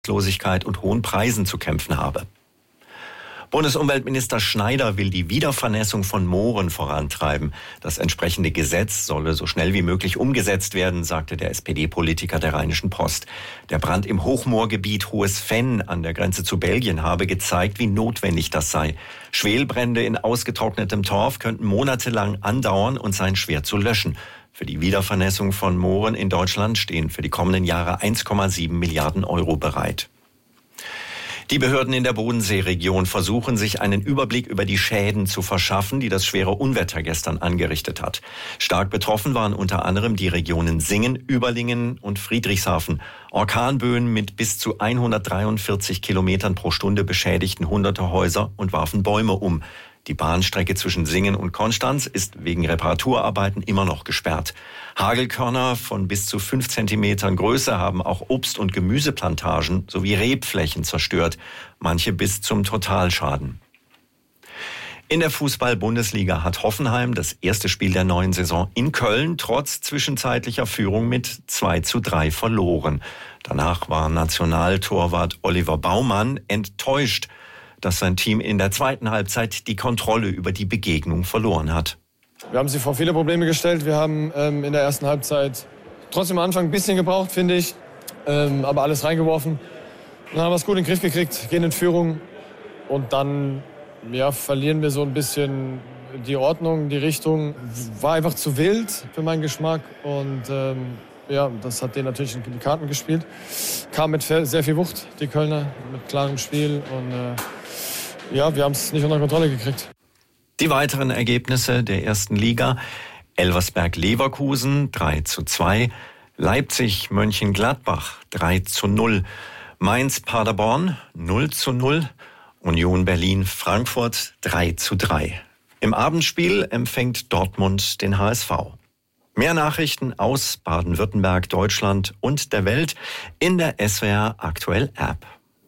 Arbeitslosigkeit und hohen Preisen zu kämpfen habe. Bundesumweltminister Schneider will die Wiedervernässung von Mooren vorantreiben. Das entsprechende Gesetz solle so schnell wie möglich umgesetzt werden, sagte der SPD-Politiker der Rheinischen Post. Der Brand im Hochmoorgebiet Hohes Venn an der Grenze zu Belgien habe gezeigt, wie notwendig das sei. Schwelbrände in ausgetrocknetem Torf könnten monatelang andauern und seien schwer zu löschen. Für die Wiedervernässung von Mooren in Deutschland stehen für die kommenden Jahre 1,7 Milliarden Euro bereit. Die Behörden in der Bodenseeregion versuchen, sich einen Überblick über die Schäden zu verschaffen, die das schwere Unwetter gestern angerichtet hat. Stark betroffen waren unter anderem die Regionen Singen, Überlingen und Friedrichshafen. Orkanböen mit bis zu 143 Kilometern pro Stunde beschädigten hunderte Häuser und warfen Bäume um. Die Bahnstrecke zwischen Singen und Konstanz ist wegen Reparaturarbeiten immer noch gesperrt. Hagelkörner von bis zu 5 Zentimetern Größe haben auch Obst- und Gemüseplantagen sowie Rebflächen zerstört, manche bis zum Totalschaden. In der Fußball-Bundesliga hat Hoffenheim das erste Spiel der neuen Saison in Köln trotz zwischenzeitlicher Führung mit 2:3 verloren. Danach war Nationaltorwart Oliver Baumann enttäuscht, dass sein Team in der zweiten Halbzeit die Kontrolle über die Begegnung verloren hat. Wir haben sie vor viele Probleme gestellt. Wir haben in der ersten Halbzeit trotzdem am Anfang ein bisschen gebraucht, finde ich, aber alles reingeworfen. Dann haben wir es gut in den Griff gekriegt, gehen in Führung und dann verlieren wir so ein bisschen die Ordnung, die Richtung. War einfach zu wild für meinen Geschmack und das hat denen natürlich in die Karten gespielt. Kam mit sehr viel Wucht, die Kölner, mit klarem Spiel und wir haben es nicht unter Kontrolle gekriegt. Die weiteren Ergebnisse der ersten Liga: Elversberg-Leverkusen 3:2, Leipzig-Mönchengladbach 3:0, Mainz-Paderborn 0:0, Union Berlin-Frankfurt 3:3. Im Abendspiel empfängt Dortmund den HSV. Mehr Nachrichten aus Baden-Württemberg, Deutschland und der Welt in der SWR Aktuell App.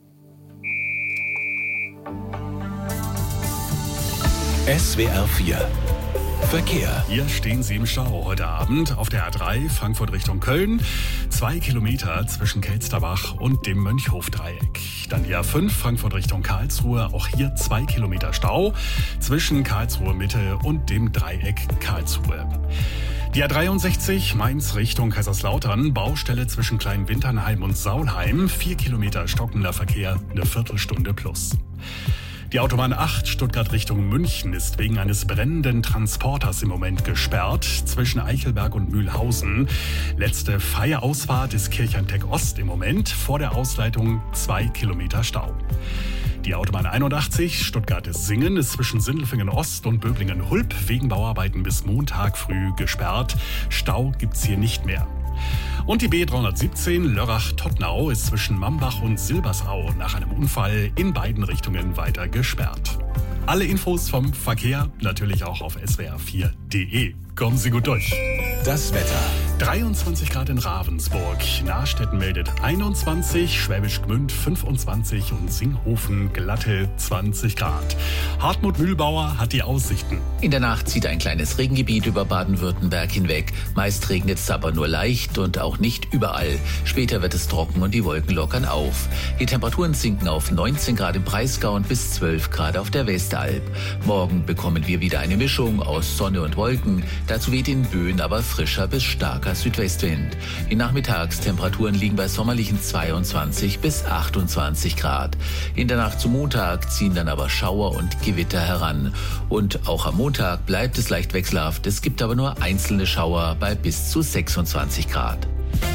SWR 4 Verkehr. Hier stehen Sie im Stau heute Abend auf der A3 Frankfurt Richtung Köln. 2 Kilometer zwischen Kelsterbach und dem Mönchhofdreieck. Dann die A5 Frankfurt Richtung Karlsruhe. Auch hier 2 Kilometer Stau zwischen Karlsruhe Mitte und dem Dreieck Karlsruhe. Die A63 Mainz Richtung Kaiserslautern. Baustelle zwischen Kleinwinternheim und Saulheim. 4 Kilometer stockender Verkehr, eine Viertelstunde plus. Die Autobahn 8 Stuttgart Richtung München ist wegen eines brennenden Transporters im Moment gesperrt zwischen Eichelberg und Mühlhausen. Letzte freie Ausfahrt ist Kirchheim-Tech Ost im Moment. Vor der Ausleitung 2 Kilometer Stau. Die Autobahn 81 Stuttgart-Singen ist zwischen Sindelfingen Ost und Böblingen-Hulp wegen Bauarbeiten bis Montag früh gesperrt. Stau gibt's hier nicht mehr. Und die B317 Lörrach-Tottnau ist zwischen Mambach und Silbersau nach einem Unfall in beiden Richtungen weiter gesperrt. Alle Infos vom Verkehr natürlich auch auf swr4.de. Kommen Sie gut durch. Das Wetter. 23 Grad in Ravensburg, Nahstetten meldet 21, Schwäbisch Gmünd 25 und Singhofen glatte 20 Grad. Hartmut Mühlbauer hat die Aussichten. In der Nacht zieht ein kleines Regengebiet über Baden-Württemberg hinweg. Meist regnet es aber nur leicht und auch nicht überall. Später wird es trocken und die Wolken lockern auf. Die Temperaturen sinken auf 19 Grad im Breisgau und bis 12 Grad auf der Westalb. Morgen bekommen wir wieder eine Mischung aus Sonne und Wolken. Dazu weht in Böen aber frischer bis starker Südwestwind. Die Nachmittagstemperaturen liegen bei sommerlichen 22 bis 28 Grad. In der Nacht zum Montag ziehen dann aber Schauer und Gewitter heran. Und auch am Montag bleibt es leicht wechselhaft. Es gibt aber nur einzelne Schauer bei bis zu 26 Grad.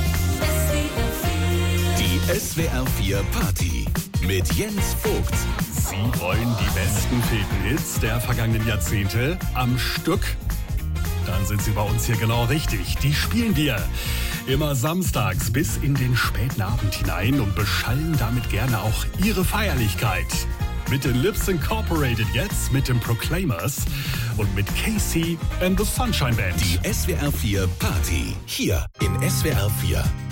Die SWR 4 Party mit Jens Vogt. Sie wollen die besten Fepen-Hits der vergangenen Jahrzehnte am Stück? Dann sind Sie bei uns hier genau richtig. Die spielen wir immer samstags bis in den späten Abend hinein und beschallen damit gerne auch Ihre Feierlichkeit. Mit den Lips Incorporated jetzt, mit den Proclaimers und mit Casey and the Sunshine Band. Die SWR 4 Party hier in SWR 4.